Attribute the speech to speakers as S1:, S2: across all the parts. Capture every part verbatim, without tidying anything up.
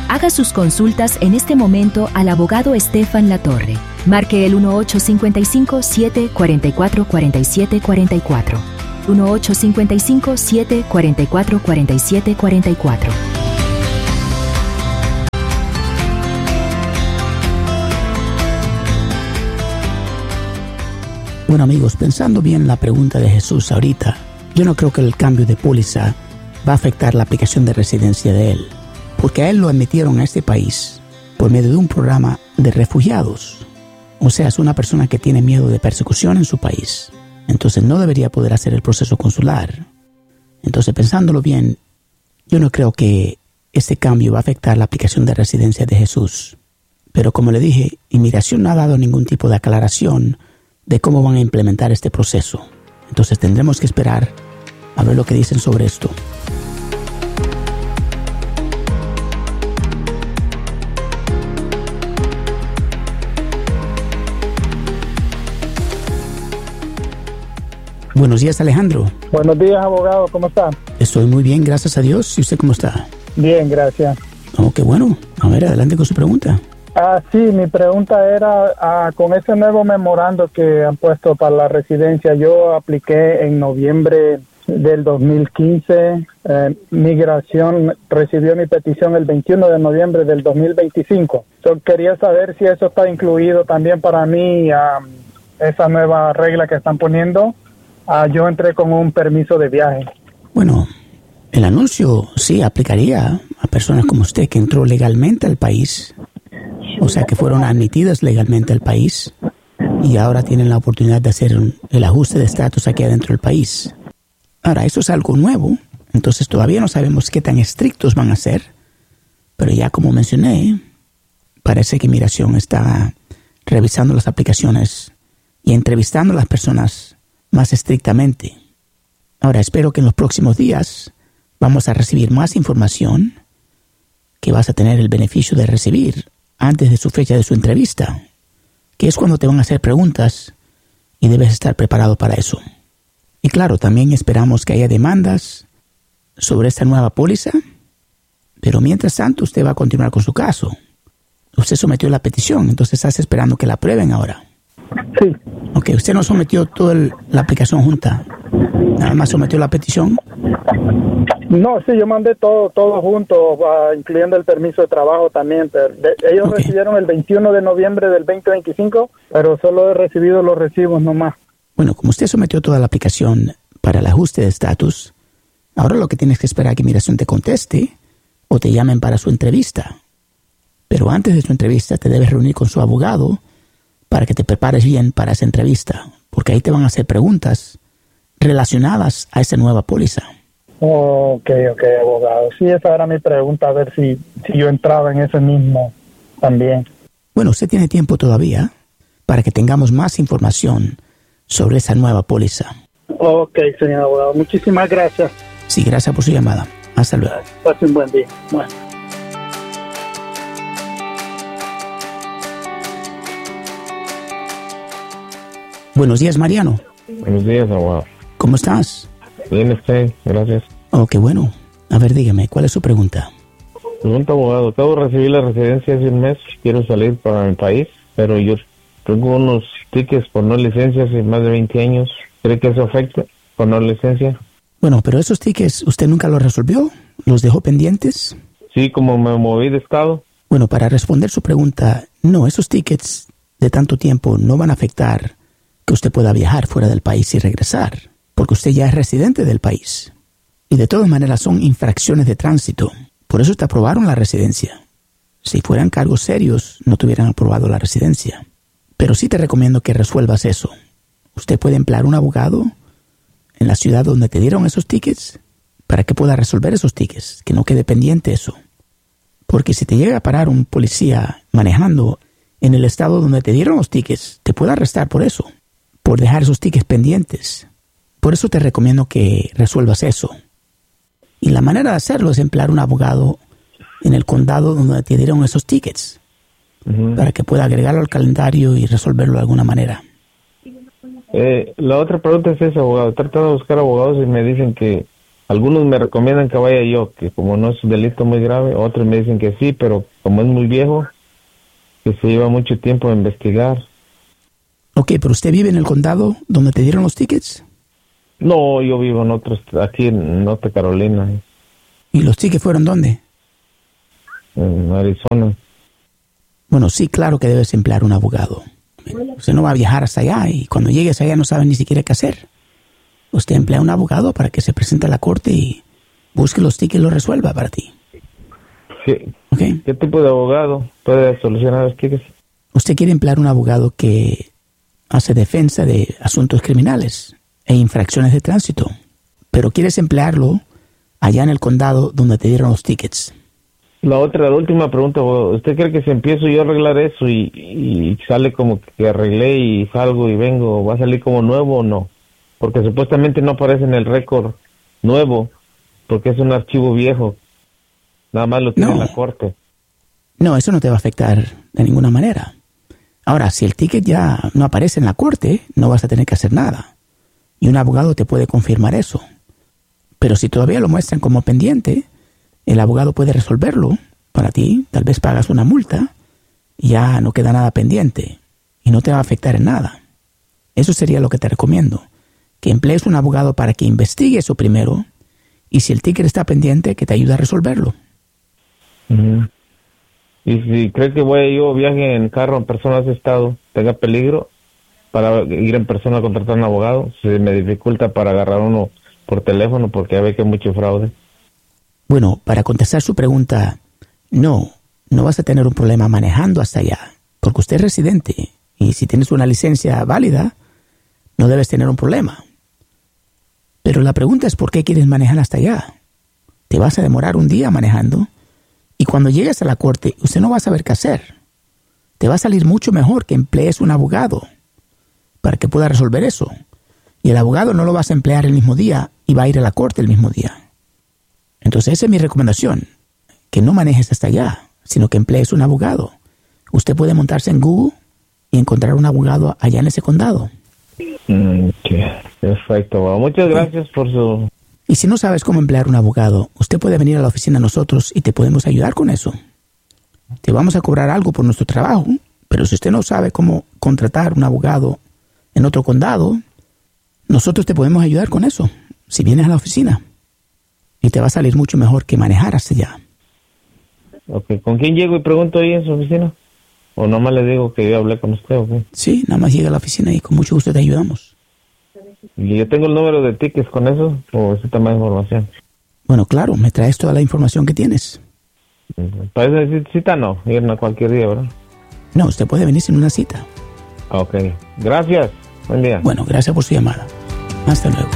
S1: Haga sus consultas en este momento al abogado Estefan Latorre. Marque el uno ocho cinco cinco, siete cuatro cuatro, cuatro siete cuatro cuatro. uno ocho cinco cinco, siete cuatro cuatro, cuatro siete cuatro cuatro.
S2: Bueno, amigos, pensando bien la pregunta de Jesús ahorita, yo no creo que el cambio de póliza va a afectar la aplicación de residencia de él, porque a él lo admitieron a este país por medio de un programa de refugiados. O sea, es una persona que tiene miedo de persecución en su país. Entonces no debería poder hacer el proceso consular. Entonces, pensándolo bien, yo no creo que este cambio va a afectar la aplicación de residencia de Jesús. Pero como le dije, Inmigración no ha dado ningún tipo de aclaración de cómo van a implementar este proceso. Entonces tendremos que esperar a ver lo que dicen sobre esto. Buenos días, Alejandro.
S3: Buenos días, abogado. ¿Cómo está?
S2: Estoy muy bien, gracias a Dios. ¿Y usted cómo está?
S3: Bien, gracias.
S2: Oh, qué bueno. A ver, adelante con su pregunta.
S3: Ah, sí, mi pregunta era, ah, con ese nuevo memorando que han puesto para la residencia, yo apliqué en noviembre del dos mil quince. Eh, Migración recibió mi petición el veintiuno de noviembre del dos mil veinticinco. Yo quería saber si eso está incluido también para mí, ah, esa nueva regla que están poniendo. Ah, yo entré con un permiso de viaje.
S2: Bueno, el anuncio sí aplicaría a personas como usted que entró legalmente al país, o sea que fueron admitidas legalmente al país y ahora tienen la oportunidad de hacer el ajuste de estatus aquí adentro del país. Ahora, eso es algo nuevo, entonces todavía no sabemos qué tan estrictos van a ser, pero ya como mencioné, parece que Migración está revisando las aplicaciones y entrevistando a las personas más estrictamente. Ahora, espero que en los próximos días vamos a recibir más información que vas a tener el beneficio de recibir antes de su fecha de su entrevista, que es cuando te van a hacer preguntas y debes estar preparado para eso. Y claro, también esperamos que haya demandas sobre esta nueva póliza, pero mientras tanto usted va a continuar con su caso. Usted sometió la petición, entonces estás esperando que la aprueben ahora.
S3: Sí.
S2: Ok, usted no sometió toda el, la aplicación junta, nada más sometió la petición.
S3: No, sí, yo mandé todo todo junto, uh, incluyendo el permiso de trabajo también. Pero de, ellos okay. recibieron el veintiuno de noviembre del veinte veinticinco, pero solo he recibido los recibos nomás.
S2: Bueno, como usted sometió toda la aplicación para el ajuste de estatus, ahora lo que tienes que esperar es que Migración te conteste o te llamen para su entrevista. Pero antes de su entrevista te debes reunir con su abogado para que te prepares bien para esa entrevista, porque ahí te van a hacer preguntas relacionadas a esa nueva póliza.
S3: Ok, ok, abogado. Sí, esa era mi pregunta, a ver si, si yo entraba en ese mismo también.
S2: Bueno, usted tiene tiempo todavía para que tengamos más información sobre esa nueva póliza.
S3: Ok, señor abogado. Muchísimas gracias.
S2: Sí, gracias por su llamada. Hasta luego.
S3: Pase un buen día. Bueno.
S2: Buenos días, Mariano.
S4: Buenos días, abogado.
S2: ¿Cómo estás?
S4: Bien, estoy, gracias.
S2: Oh, qué bueno. A ver, dígame, ¿cuál es su pregunta?
S4: Pregunta, abogado. Acabo de recibir la residencia hace un mes. Quiero salir para mi país, pero yo tengo unos tickets por no licencia hace más de veinte años. ¿Cree que eso afecta por no licencia?
S2: Bueno, pero esos tickets, ¿usted nunca los resolvió? ¿Los dejó pendientes?
S4: Sí, como me moví de estado.
S2: Bueno, para responder su pregunta, no, esos tickets de tanto tiempo no van a afectar que usted pueda viajar fuera del país y regresar, porque usted ya es residente del país. Y de todas maneras son infracciones de tránsito. Por eso te aprobaron la residencia. Si fueran cargos serios, no te hubieran aprobado la residencia. Pero sí te recomiendo que resuelvas eso. Usted puede emplear un abogado en la ciudad donde te dieron esos tickets para que pueda resolver esos tickets, que no quede pendiente eso. Porque si te llega a parar un policía manejando en el estado donde te dieron los tickets, te puede arrestar por eso, por dejar esos tickets pendientes. Por eso te recomiendo que resuelvas eso. Y la manera de hacerlo es emplear un abogado en el condado donde te dieron esos tickets, uh-huh, para que pueda agregarlo al calendario y resolverlo de alguna manera.
S4: Eh, la otra pregunta es esa, abogado. He tratado de buscar abogados y me dicen que Algunos me recomiendan que vaya yo, que como no es un delito muy grave, otros me dicen que sí, pero como es muy viejo, que se lleva mucho tiempo a investigar.
S2: Ok, pero ¿usted vive en el condado donde te dieron los tickets?
S4: No, yo vivo en otros, aquí en Norte Carolina.
S2: ¿Y los tickets fueron dónde?
S4: En Arizona.
S2: Bueno, sí, claro que debes emplear un abogado. Usted no va a viajar hasta allá y cuando llegues allá no sabe ni siquiera qué hacer. Usted emplea un abogado para que se presente a la corte y busque los tickets y los resuelva para ti.
S4: Sí.
S2: Okay.
S4: ¿Qué tipo de abogado puede solucionar los tickets?
S2: Usted quiere emplear un abogado que hace defensa de asuntos criminales e infracciones de tránsito, pero quieres emplearlo allá en el condado donde te dieron los tickets.
S4: La otra, la última pregunta, ¿usted cree que si empiezo yo a arreglar eso y, y sale como que arreglé y salgo y vengo, va a salir como nuevo o no? Porque supuestamente no aparece en el récord nuevo, porque es un archivo viejo. Nada más lo tiene
S2: no.
S4: en la corte.
S2: No, eso no te va a afectar de ninguna manera. Ahora, si el ticket ya no aparece en la corte, no vas a tener que hacer nada. Y un abogado te puede confirmar eso. Pero si todavía lo muestran como pendiente, el abogado puede resolverlo para ti. Tal vez pagas una multa y ya no queda nada pendiente y no te va a afectar en nada. Eso sería lo que te recomiendo. Que emplees un abogado para que investigue eso primero y si el ticket está pendiente, que te ayude a resolverlo.
S4: Uh-huh. Y si cree que voy yo viaje en carro en persona de estado, tenga peligro para ir en persona a contratar un abogado, se me dificulta para agarrar uno por teléfono porque ya ve que hay mucho fraude.
S2: Bueno, para contestar su pregunta, no, no vas a tener un problema manejando hasta allá, porque usted es residente y si tienes una licencia válida, no debes tener un problema. Pero la pregunta es ¿por qué quieres manejar hasta allá? Te vas a demorar un día manejando y cuando llegues a la corte usted no va a saber qué hacer. Te va a salir mucho mejor que emplees un abogado para que pueda resolver eso. Y el abogado no lo vas a emplear el mismo día y va a ir a la corte el mismo día. Entonces esa es mi recomendación, que no manejes hasta allá, sino que emplees un abogado. Usted puede montarse en Google y encontrar un abogado allá en ese condado.
S4: Okay. Perfecto. Bueno, muchas gracias sí. por su...
S2: Y si no sabes cómo emplear un abogado, usted puede venir a la oficina de nosotros y te podemos ayudar con eso. Te vamos a cobrar algo por nuestro trabajo, pero si usted no sabe cómo contratar un abogado en otro condado, nosotros te podemos ayudar con eso, si vienes a la oficina. Y te va a salir mucho mejor que manejar hasta allá.
S4: Okay. ¿Con quién llego y pregunto ahí en su oficina? ¿O nomás le digo que yo hablé con usted o qué?
S2: Sí, nada más llega a la oficina y con mucho gusto te ayudamos.
S4: ¿Y yo tengo el número de tickets con eso o necesita más información?
S2: Bueno, claro, me traes toda la información que tienes.
S4: Para esa cita no, ir a cualquier día, ¿verdad?
S2: No, usted puede venir sin una cita.
S4: Ok, gracias, buen día.
S2: Bueno, gracias por su llamada. Hasta luego.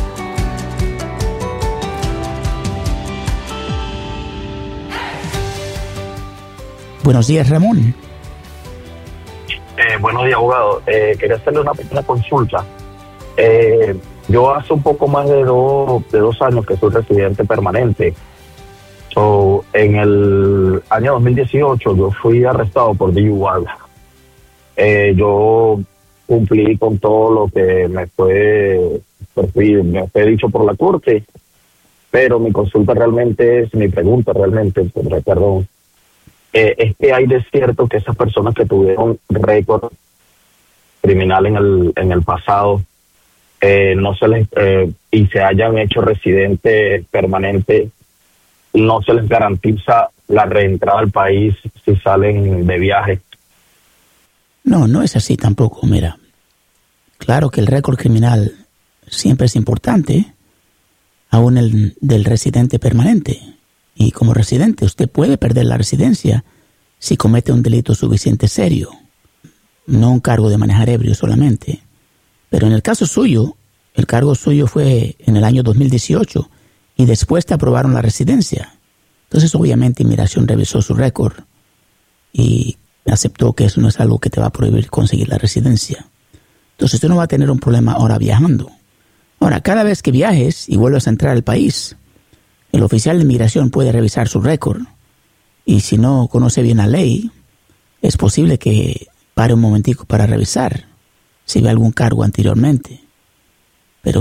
S2: Buenos días, Ramón.
S5: Eh, buenos días, abogado. Eh, quería hacerle una pequeña consulta. Eh, yo hace un poco más de, do, de dos años que soy residente permanente. So, en el año dos mil dieciocho yo fui arrestado por D U I. Eh, yo cumplí con todo lo que me fue, me fue dicho por la corte, pero mi consulta realmente es, mi pregunta realmente, perdón, eh, es que hay de cierto que esas personas que tuvieron récord criminal en el en el pasado eh, no se les eh, y se hayan hecho residentes permanentes, no se les garantiza la reentrada al país si salen de viaje.
S2: No, no es así tampoco, mira. Claro que el récord criminal siempre es importante, aún el del residente permanente. Y como residente usted puede perder la residencia si comete un delito suficiente serio, no un cargo de manejar ebrio solamente. Pero en el caso suyo, el cargo suyo fue en el año dos mil dieciocho y después te aprobaron la residencia. Entonces obviamente Inmigración revisó su récord y aceptó que eso no es algo que te va a prohibir conseguir la residencia. Entonces tú no vas a tener un problema ahora viajando. Ahora, cada vez que viajes y vuelvas a entrar al país, el oficial de inmigración puede revisar su récord y si no conoce bien la ley, es posible que pare un momentico para revisar si ve algún cargo anteriormente. Pero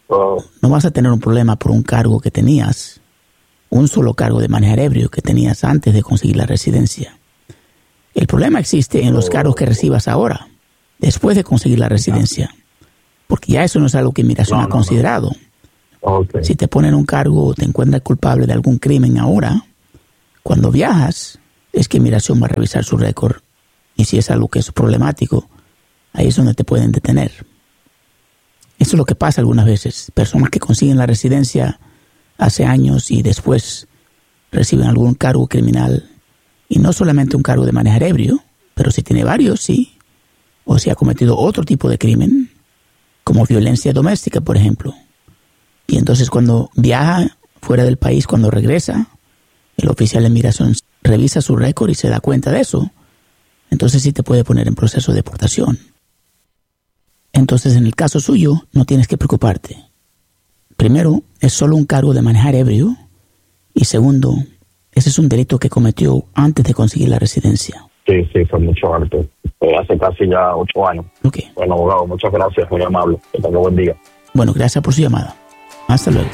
S5: Oh.
S2: No vas a tener un problema por un cargo que tenías, un solo cargo de manejar ebrio que tenías antes de conseguir la residencia. El problema existe en los cargos que recibas ahora, después de conseguir la residencia, porque ya eso no es algo que inmigración
S5: no,
S2: ha
S5: no,
S2: considerado.
S5: No. Okay.
S2: Si te ponen un cargo o te encuentras culpable de algún crimen ahora, cuando viajas, es que inmigración va a revisar su récord. Y si es algo que es problemático, ahí es donde te pueden detener. Eso es lo que pasa algunas veces. Personas que consiguen la residencia hace años y después reciben algún cargo criminal. Y no solamente un cargo de manejar ebrio, pero si tiene varios, sí. O si ha cometido otro tipo de crimen, como violencia doméstica, por ejemplo. Y entonces cuando viaja fuera del país, cuando regresa, el oficial de inmigración revisa su récord y se da cuenta de eso. Entonces sí te puede poner en proceso de deportación. Entonces en el caso suyo no tienes que preocuparte. Primero, es solo un cargo de manejar ebrio. Y segundo, ese es un delito que cometió antes de conseguir la residencia.
S5: Sí, sí, fue mucho antes. Fue hace casi ya ocho años.
S2: Ok.
S5: Bueno, abogado, muchas gracias, muy amable. Que tenga buen día.
S2: Bueno, gracias por su llamada. Hasta luego.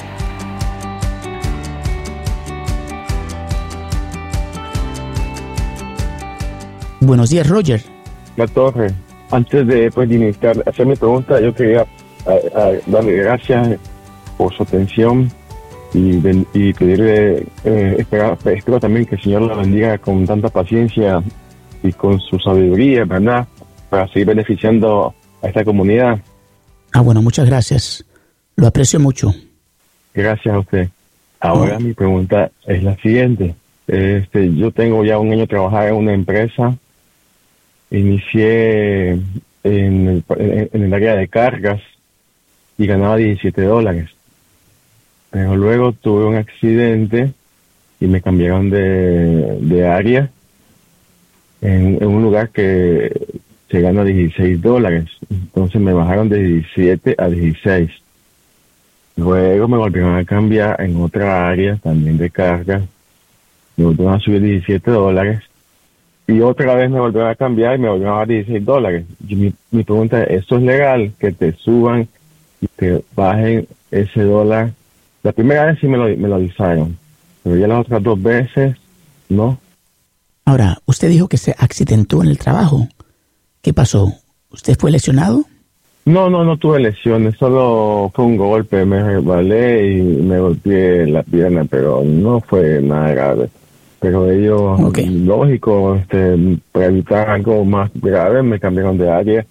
S2: Buenos días, Roger.
S6: La Torre, antes de, pues, de iniciar, hacer mi pregunta, yo quería a, a, darle gracias por su atención y, ben, y pedirle, eh, esperar, espero también que el Señor la bendiga con tanta paciencia y con su sabiduría, ¿verdad?, para seguir beneficiando a esta comunidad.
S2: Ah, bueno, muchas gracias. Lo aprecio mucho.
S6: Gracias a usted. Ahora oh. mi pregunta es la siguiente. Este, yo tengo ya un año de trabajar en una empresa. Inicié en el, en el área de cargas y ganaba diecisiete dólares. Pero luego tuve un accidente y me cambiaron de, de área en, en un lugar que se gana dieciséis dólares. Entonces me bajaron de diecisiete a dieciséis. Luego me volvieron a cambiar en otra área también de cargas. Me volvieron a subir diecisiete dólares. Y otra vez me volvieron a cambiar y me volvieron a dar dieciséis dólares. Y mi, mi pregunta es, ¿esto es legal? Que te suban y te bajen ese dólar. La primera vez sí me lo, me lo avisaron, pero ya las otras dos veces, no.
S2: Ahora, usted dijo que se accidentó en el trabajo. ¿Qué pasó? ¿Usted fue lesionado?
S6: No, no, no tuve lesiones, solo fue un golpe, me resbalé y me golpeé la pierna, pero no fue nada grave. Pero ellos, okay. lógico, este, para evitar algo más grave, me cambiaron de área.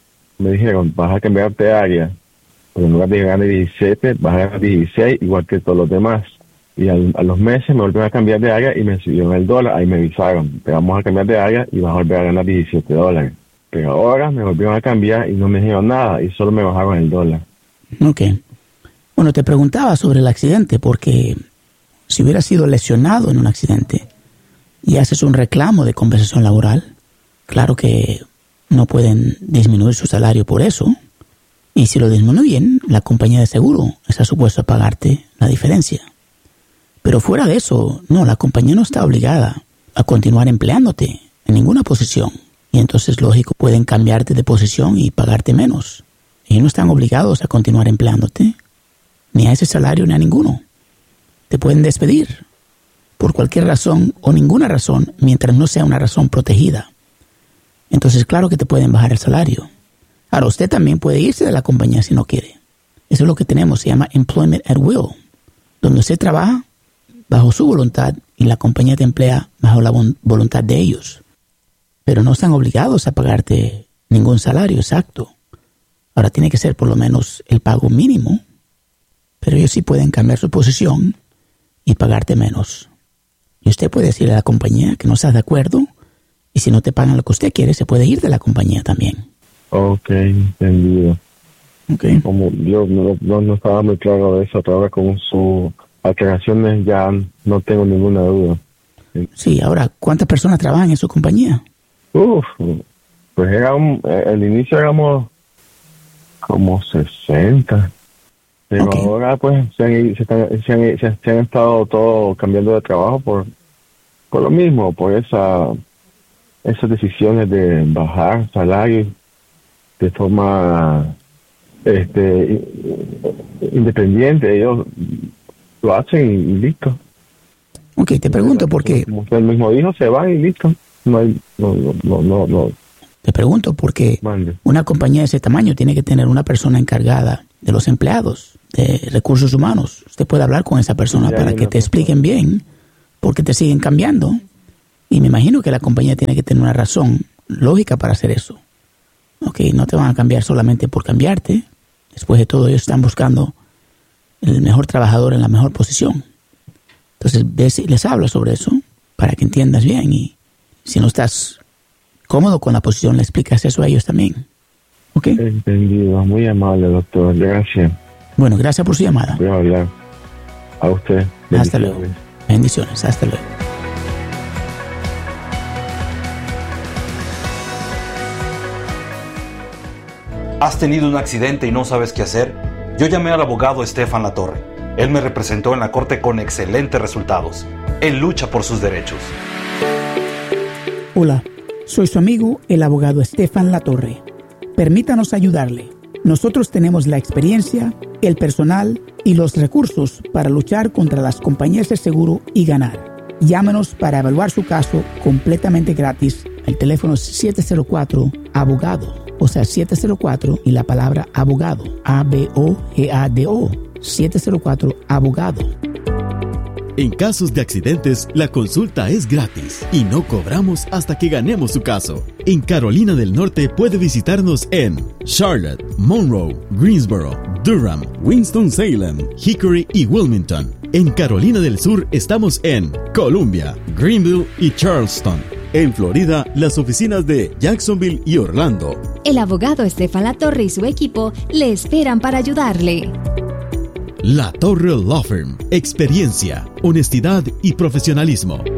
S6: Me dijeron, vas a cambiarte de área. Pero en lugar de ganar diecisiete, vas a ganar dieciséis, igual que todos los demás. Y al, a los meses me volvieron a cambiar de área y me subieron el dólar. Ahí me avisaron, te vamos a cambiar de área y vas a volver a ganar diecisiete dólares. Pero ahora me volvieron a cambiar y no me dijeron nada y solo me bajaron el dólar.
S2: Ok. Bueno, te preguntaba sobre el accidente porque si hubieras sido lesionado en un accidente y haces un reclamo de compensación laboral, claro que no pueden disminuir su salario por eso. Y si lo disminuyen, la compañía de seguro está supuesta a pagarte la diferencia. Pero fuera de eso, no, la compañía no está obligada a continuar empleándote en ninguna posición. Y entonces, lógico, pueden cambiarte de posición y pagarte menos. Ellos no están obligados a continuar empleándote, ni a ese salario ni a ninguno. Te pueden despedir por cualquier razón o ninguna razón, mientras no sea una razón protegida. Entonces, claro que te pueden bajar el salario. Ahora, usted también puede irse de la compañía si no quiere. Eso es lo que tenemos, se llama Employment at Will, donde usted trabaja bajo su voluntad y la compañía te emplea bajo la voluntad de ellos. Pero no están obligados a pagarte ningún salario exacto. Ahora tiene que ser por lo menos el pago mínimo, pero ellos sí pueden cambiar su posición y pagarte menos. Y usted puede decirle a la compañía que no está de acuerdo, y si no te pagan lo que usted quiere, se puede ir de la compañía también.
S6: Ok, entendido.
S2: Okay.
S6: Como yo no, no, no estaba muy claro de eso, pero ahora con sus aclaraciones ya no tengo ninguna duda.
S2: Sí, ahora, ¿cuántas personas trabajan en su compañía?
S6: Uf, pues era un, al inicio éramos como sesenta, pero okay. ahora pues se han, se, están, se, han, se, se han estado todos cambiando de trabajo por, por lo mismo, por esa esas decisiones de bajar salarios de forma este independiente, ellos lo hacen y listo.
S2: Ok, te pregunto por qué.
S6: Como usted mismo dijo, se van y listo. No hay, no, no, no, no.
S2: Te pregunto por qué una compañía de ese tamaño tiene que tener una persona encargada de los empleados, de recursos humanos. Usted puede hablar con esa persona para que te expliquen bien por qué te siguen cambiando. Y me imagino que la compañía tiene que tener una razón lógica para hacer eso. Ok, no te van a cambiar solamente por cambiarte. Después de todo, ellos están buscando el mejor trabajador en la mejor posición. Entonces, ves y les hablas sobre eso para que entiendas bien. Y si no estás cómodo con la posición, le explicas eso a ellos también. ¿Ok?
S6: Entendido. Muy amable, doctor. Gracias.
S2: Bueno, gracias por su llamada.
S6: Voy a hablar a usted.
S2: Hasta luego. Bendiciones. Hasta luego.
S7: ¿Has tenido un accidente y no sabes qué hacer? Yo llamé al abogado Estefan Latorre. Él me representó en la corte con excelentes resultados. Él lucha por sus derechos.
S2: Hola, soy su amigo, el abogado Estefan Latorre. Permítanos ayudarle. Nosotros tenemos la experiencia, el personal y los recursos para luchar contra las compañías de seguro y ganar. Llámenos para evaluar su caso completamente gratis. El teléfono es siete cero cuatro abogado, o sea, siete cero cuatro y la palabra abogado, A B O G A D O, siete cero cuatro abogado.
S8: En casos de accidentes, la consulta es gratis y no cobramos hasta que ganemos su caso. En Carolina del Norte puede visitarnos en Charlotte, Monroe, Greensboro, Durham, Winston-Salem, Hickory y Wilmington. En Carolina del Sur estamos en Columbia, Greenville y Charleston. En Florida, las oficinas de Jacksonville y Orlando.
S9: El abogado Estefan Latorre y su equipo le esperan para ayudarle.
S8: La Torre Law Firm. Experiencia, honestidad y profesionalismo.